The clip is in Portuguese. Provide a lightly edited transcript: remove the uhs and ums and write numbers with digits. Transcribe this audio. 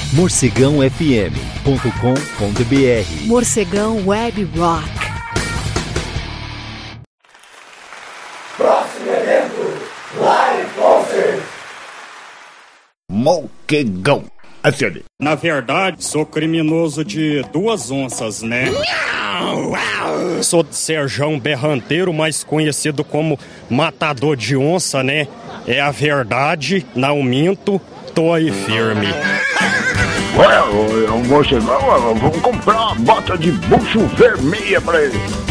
morcegãofm.com.br. Morcegão Web Rock. Próximo evento, Live Concert. Morcegão FM. Na verdade, sou criminoso de 2 onças, né? Sou Serjão Berranteiro, mais conhecido como Matador de Onça, né? É a verdade, não minto, tô aí firme. Ué, o Morcegão, vamos comprar uma bota de bucho vermelha pra ele.